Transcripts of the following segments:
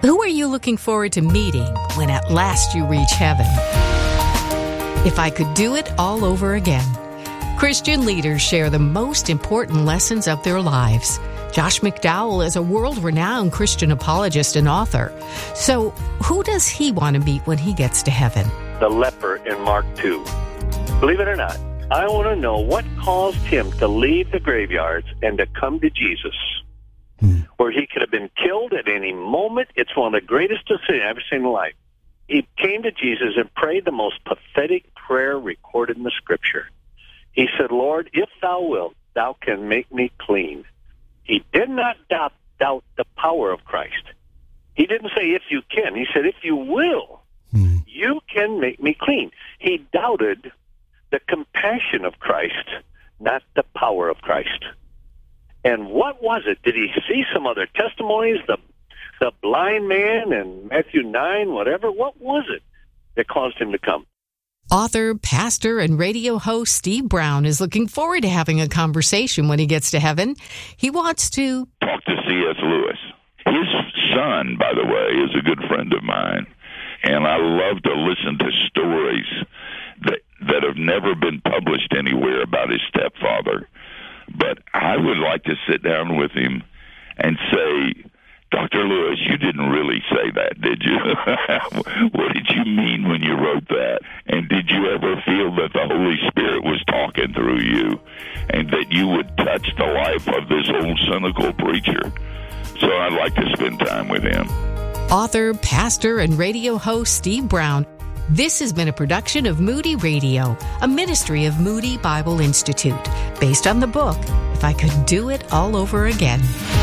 Who are you looking forward to meeting when at last you reach heaven? If I could do it all over again. Christian leaders share the most important lessons of their lives. Josh McDowell is a world-renowned Christian apologist and author. So who does he want to meet when he gets to heaven? The leper in Mark 2. Believe it or not, I want to know what caused him to leave the graveyards and to come to Jesus, where he could have been killed at any moment. It's one of the greatest decisions I've ever seen in life. He came to Jesus and prayed the most pathetic prayer recorded in the Scripture. He said, Lord, if thou wilt, thou can make me clean. He did not doubt the power of Christ. He didn't say, if you can. He said, if you will, you can make me clean. He doubted the compassion of Christ, not the power of Christ. And what was it? Did he see some other testimonies, the blind man in Matthew 9, whatever? What was it that caused him to come? Author, pastor, and radio host Steve Brown is looking forward to having a conversation when he gets to heaven. He wants to talk to C.S. Lewis. His son, by the way, is a good friend of mine, and I love to listen to stories that have never been published anywhere about his stepfather. But I would like to sit down with him and say, Dr. Lewis, you didn't really say that, did you? What did you mean when you wrote that? And did you ever feel that the Holy Spirit was talking through you and that you would touch the life of this old cynical preacher? So I'd like to spend time with him. Author, pastor, and radio host Steve Brown. This has been a production of Moody Radio, a ministry of Moody Bible Institute, based on the book, If I Could Do It All Over Again.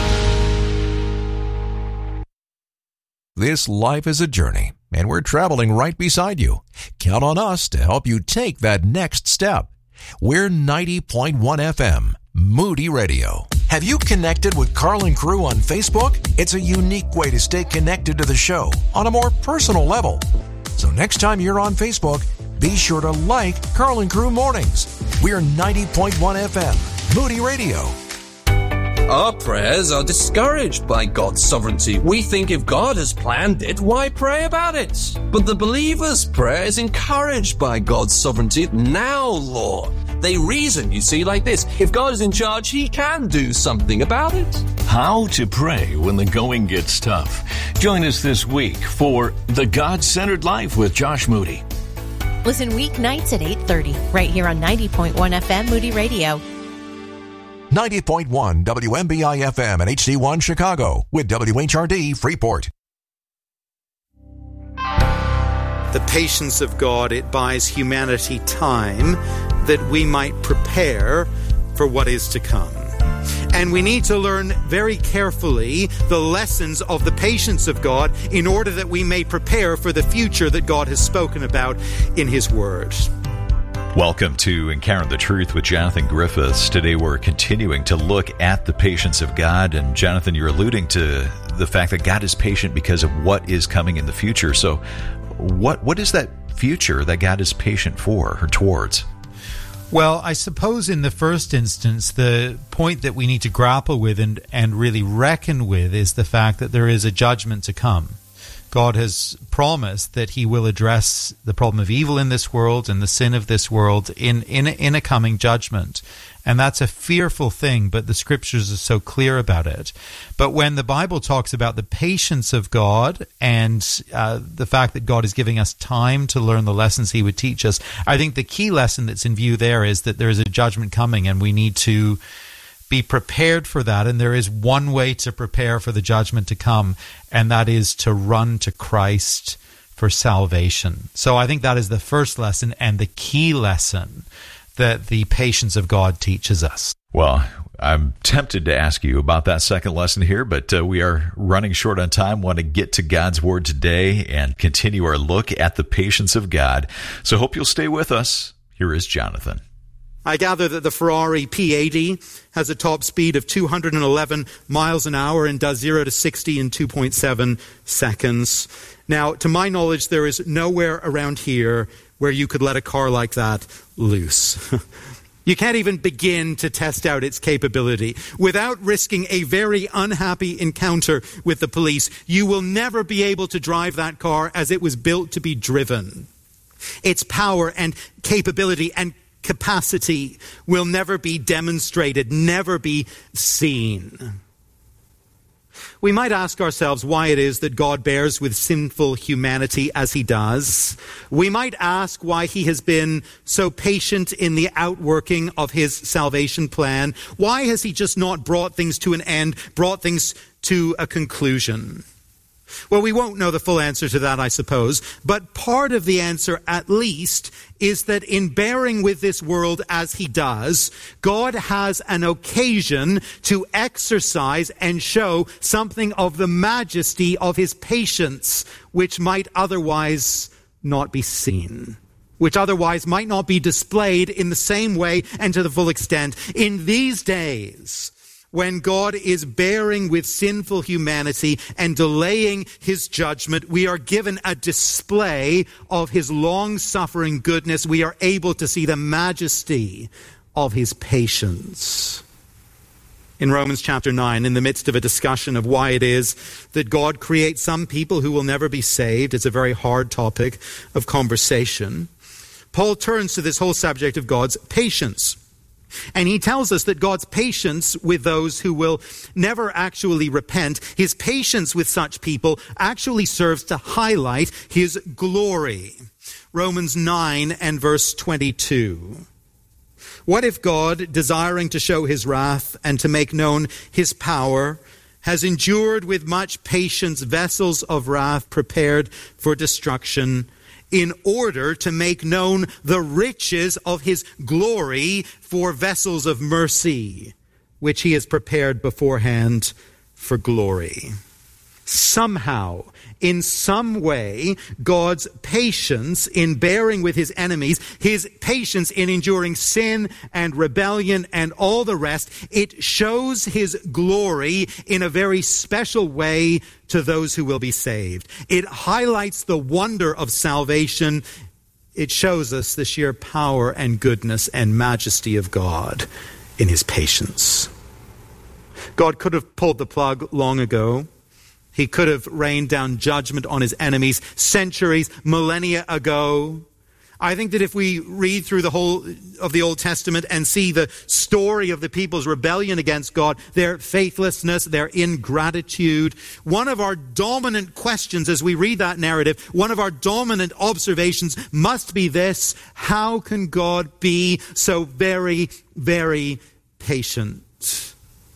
This life is a journey, and we're traveling right beside you. Count on us to help you take that next step. We're 90.1 FM, Moody Radio. Have you connected with Carl and Crew on Facebook? It's a unique way to stay connected to the show on a more personal level. So next time you're on Facebook, be sure to like Carl and Crew Mornings. We're 90.1 FM, Moody Radio. Our prayers are discouraged by God's sovereignty. We think if God has planned it, why pray about it? But the believer's prayer is encouraged by God's sovereignty. Now, Lord. They reason, you see, like this. If God is in charge, he can do something about it. How to pray when the going gets tough. Join us this week for The God-Centered Life with Josh Moody. Listen weeknights at 8:30, right here on 90.1 FM Moody Radio. 90.1 WMBI FM and HD1 Chicago with WHRD Freeport. The patience of God, it buys humanity time that we might prepare for what is to come. And we need to learn very carefully the lessons of the patience of God in order that we may prepare for the future that God has spoken about in His Word. Welcome to Encounter the Truth with Jonathan Griffiths. Today we're continuing to look at the patience of God. And Jonathan, you're alluding to the fact that God is patient because of what is coming in the future. So what is that future that God is patient for or towards? Well, I suppose in the first instance, the point that we need to grapple with and really reckon with is the fact that there is a judgment to come. God has promised that he will address the problem of evil in this world and the sin of this world in a coming judgment. And that's a fearful thing, but the scriptures are so clear about it. But when the Bible talks about the patience of God and the fact that God is giving us time to learn the lessons he would teach us, I think the key lesson that's in view there is that there is a judgment coming and we need to be prepared for that. And there is one way to prepare for the judgment to come, and that is to run to Christ for salvation. So I think that is the first lesson and the key lesson that the patience of God teaches us. Well, I'm tempted to ask you about that second lesson here, but we are running short on time. Want to get to God's Word today and continue our look at the patience of God. So hope you'll stay with us. Here is Jonathan. I gather that the Ferrari P80 has a top speed of 211 miles an hour and does 0 to 60 in 2.7 seconds. Now, to my knowledge, there is nowhere around here where you could let a car like that loose. You can't even begin to test out its capability. Without risking a very unhappy encounter with the police, you will never be able to drive that car as it was built to be driven. Its power and capability and capacity will never be demonstrated, never be seen. We might ask ourselves why it is that God bears with sinful humanity as he does. We might ask why he has been so patient in the outworking of his salvation plan. Why has he just not brought things to an end, brought things to a conclusion? Well, we won't know the full answer to that, I suppose, but part of the answer, at least, is that in bearing with this world as he does, God has an occasion to exercise and show something of the majesty of his patience, which might otherwise not be seen, which otherwise might not be displayed in the same way and to the full extent. In these days, when God is bearing with sinful humanity and delaying his judgment, we are given a display of his long-suffering goodness. We are able to see the majesty of his patience. In Romans chapter 9, in the midst of a discussion of why it is that God creates some people who will never be saved, it's a very hard topic of conversation, Paul turns to this whole subject of God's patience. And he tells us that God's patience with those who will never actually repent, his patience with such people actually serves to highlight his glory. Romans 9 and verse 22. What if God, desiring to show his wrath and to make known his power, has endured with much patience vessels of wrath prepared for destruction, in order to make known the riches of his glory for vessels of mercy, which he has prepared beforehand for glory. Somehow, in some way, God's patience in bearing with his enemies, his patience in enduring sin and rebellion and all the rest, it shows his glory in a very special way to those who will be saved. It highlights the wonder of salvation. It shows us the sheer power and goodness and majesty of God in his patience. God could have pulled the plug long ago. He could have rained down judgment on his enemies centuries, millennia ago. I think that if we read through the whole of the Old Testament and see the story of the people's rebellion against God, their faithlessness, their ingratitude, one of our dominant questions as we read that narrative, one of our dominant observations must be this: how can God be so very, very patient?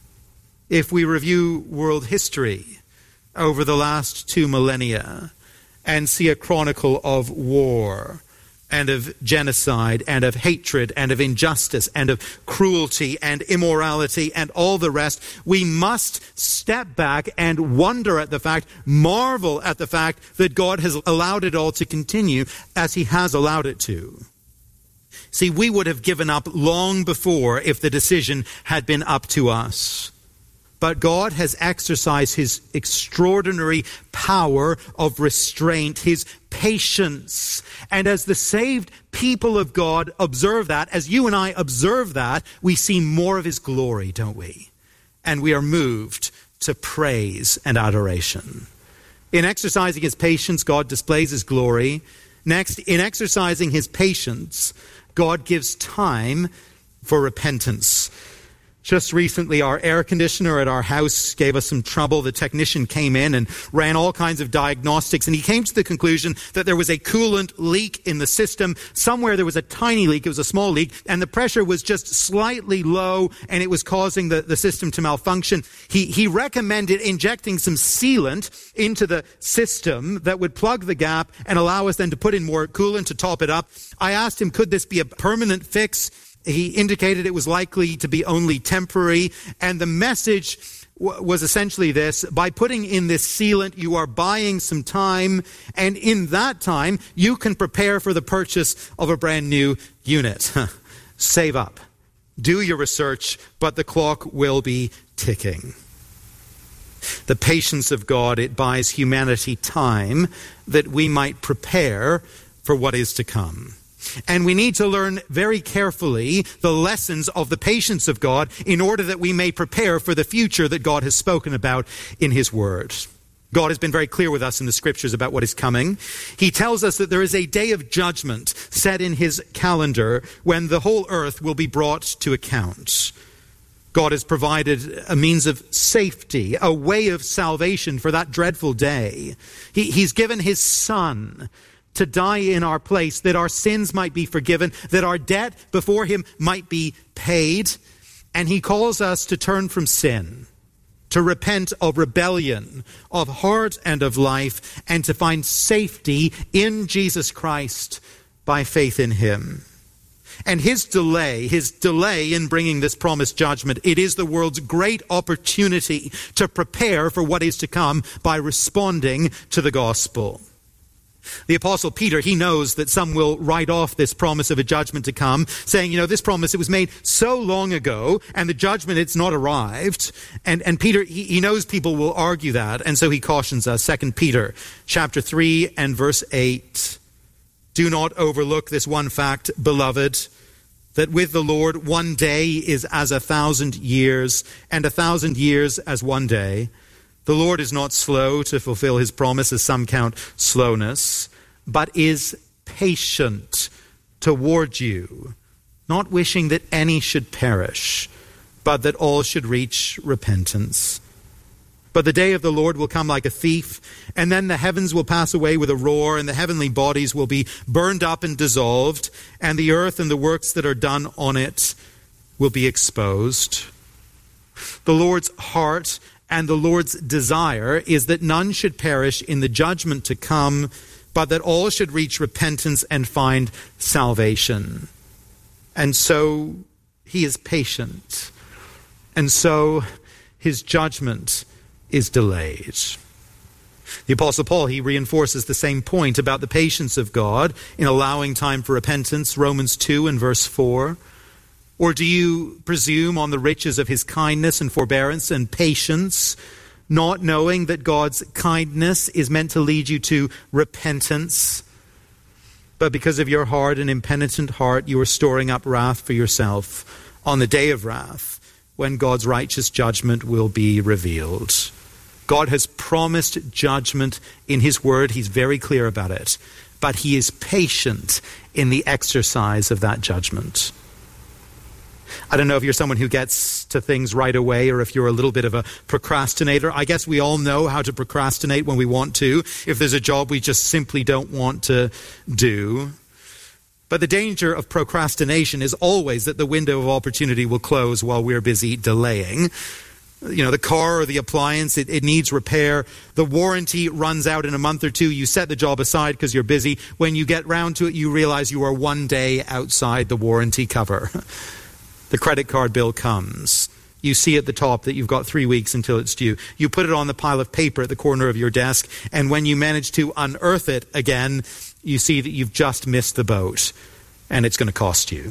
If we review world history over the last 2 millennia and see a chronicle of war and of genocide and of hatred and of injustice and of cruelty and immorality and all the rest, we must step back and wonder at the fact, marvel at the fact that God has allowed it all to continue as he has allowed it to. See, we would have given up long before if the decision had been up to us. But God has exercised his extraordinary power of restraint, his patience. And as the saved people of God observe that, as you and I observe that, we see more of his glory, don't we? And we are moved to praise and adoration. In exercising his patience, God displays his glory. Next, in exercising his patience, God gives time for repentance. Just recently, our air conditioner at our house gave us some trouble. The technician came in and ran all kinds of diagnostics, and he came to the conclusion that there was a coolant leak in the system. Somewhere there was a tiny leak. It was a small leak, and the pressure was just slightly low, and it was causing the system to malfunction. He recommended injecting some sealant into the system that would plug the gap and allow us then to put in more coolant to top it up. I asked him, could this be a permanent fix? He indicated it was likely to be only temporary, and the message was essentially this: by putting in this sealant, you are buying some time, and in that time, you can prepare for the purchase of a brand new unit. Save up. Do your research, but the clock will be ticking. The patience of God, it buys humanity time that we might prepare for what is to come. And we need to learn very carefully the lessons of the patience of God in order that we may prepare for the future that God has spoken about in his word. God has been very clear with us in the scriptures about what is coming. He tells us that there is a day of judgment set in his calendar when the whole earth will be brought to account. God has provided a means of safety, a way of salvation for that dreadful day. He's given his Son to die in our place, that our sins might be forgiven, that our debt before him might be paid. And he calls us to turn from sin, to repent of rebellion, of heart and of life, and to find safety in Jesus Christ by faith in him. And his delay in bringing this promised judgment, it is the world's great opportunity to prepare for what is to come by responding to the gospel. The Apostle Peter, he knows that some will write off this promise of a judgment to come, saying, this promise, it was made so long ago, and the judgment, it's not arrived. And Peter, he knows people will argue that, and so he cautions us. 2 Peter chapter 3 and verse 8. Do not overlook this one fact, beloved, that with the Lord 1 day is as 1,000 years, and 1,000 years as 1 day. The Lord is not slow to fulfill his promise, as some count slowness, but is patient toward you, not wishing that any should perish, but that all should reach repentance. But the day of the Lord will come like a thief, and then the heavens will pass away with a roar, and the heavenly bodies will be burned up and dissolved, and the earth and the works that are done on it will be exposed. The Lord's heart and the Lord's desire is that none should perish in the judgment to come, but that all should reach repentance and find salvation. And so he is patient. And so his judgment is delayed. The Apostle Paul, he reinforces the same point about the patience of God in allowing time for repentance, Romans 2 and verse 4. Or do you presume on the riches of his kindness and forbearance and patience, not knowing that God's kindness is meant to lead you to repentance? But because of your hard and impenitent heart, you are storing up wrath for yourself on the day of wrath, when God's righteous judgment will be revealed. God has promised judgment in his word. He's very clear about it. But he is patient in the exercise of that judgment. I don't know if you're someone who gets to things right away or if you're a little bit of a procrastinator. I guess we all know how to procrastinate when we want to, if there's a job we just simply don't want to do. But the danger of procrastination is always that the window of opportunity will close while we're busy delaying. The car or the appliance, it needs repair. The warranty runs out in a month or two. You set the job aside because you're busy. When you get round to it, you realize you are 1 day outside the warranty cover. The credit card bill comes. You see at the top that you've got 3 weeks until it's due. You put it on the pile of paper at the corner of your desk, and when you manage to unearth it again, you see that you've just missed the boat, and it's going to cost you.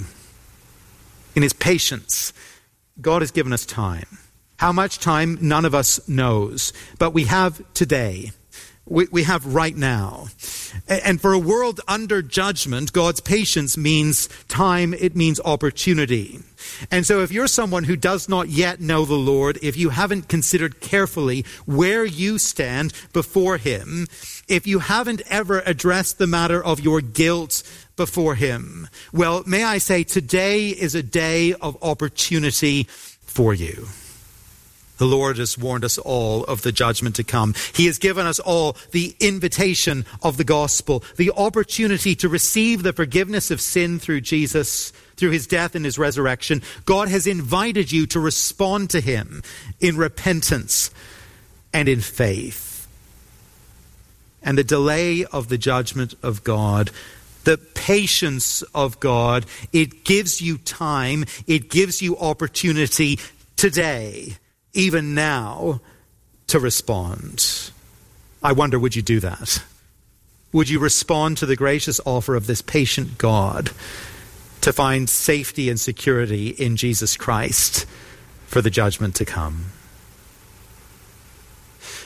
In his patience, God has given us time. How much time, none of us knows, but we have today. We have right now. And for a world under judgment, God's patience means time, it means opportunity. And so if you're someone who does not yet know the Lord, if you haven't considered carefully where you stand before him, if you haven't ever addressed the matter of your guilt before him, well, may I say, today is a day of opportunity for you. The Lord has warned us all of the judgment to come. He has given us all the invitation of the gospel, the opportunity to receive the forgiveness of sin through Jesus, through his death and his resurrection. God has invited you to respond to him in repentance and in faith. And the delay of the judgment of God, the patience of God, it gives you time, it gives you opportunity today, even now, to respond. I wonder, would you do that? Would you respond to the gracious offer of this patient God to find safety and security in Jesus Christ for the judgment to come?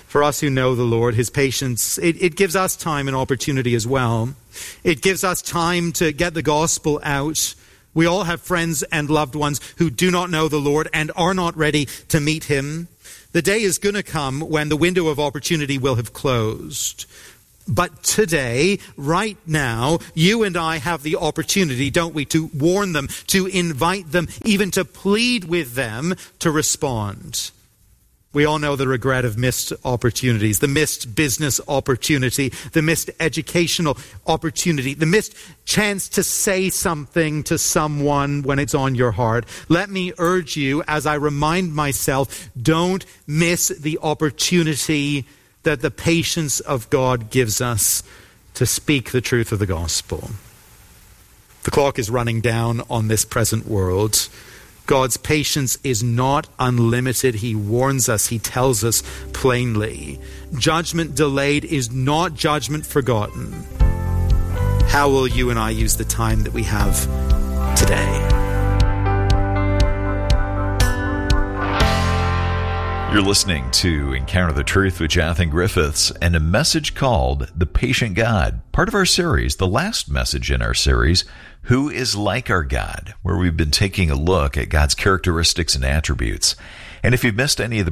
For us who know the Lord, his patience, it gives us time and opportunity as well. It gives us time to get the gospel out. We all have friends and loved ones who do not know the Lord and are not ready to meet him. The day is going to come when the window of opportunity will have closed. But today, right now, you and I have the opportunity, don't we, to warn them, to invite them, even to plead with them to respond. We all know the regret of missed opportunities, the missed business opportunity, the missed educational opportunity, the missed chance to say something to someone when it's on your heart. Let me urge you, as I remind myself, don't miss the opportunity that the patience of God gives us to speak the truth of the gospel. The clock is running down on this present world. God's patience is not unlimited. He warns us. He tells us plainly. Judgment delayed is not judgment forgotten. How will you and I use the time that we have today? You're listening to Encounter the Truth with Jonathan Griffiths and a message called The Patient God, part of our series, the last message in our series, Who is Like Our God, where we've been taking a look at God's characteristics and attributes. And if you've missed any of the